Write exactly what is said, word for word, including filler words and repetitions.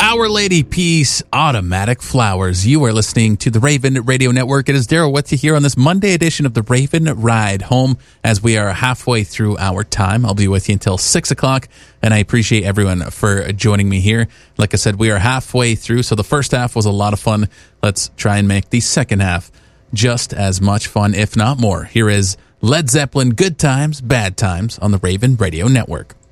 Our Lady Peace, Automatic Flowers. You are listening to the Raven Radio Network. It is Daryl with you here on this Monday edition of the Raven Ride Home as we are halfway through our time. I'll be with you until six o'clock, and I appreciate everyone for joining me here. Like I said, we are halfway through, so the first half was a lot of fun. Let's try and make the second half just as much fun, if not more. Here is Led Zeppelin, Good Times, Bad Times on the Raven Radio Network.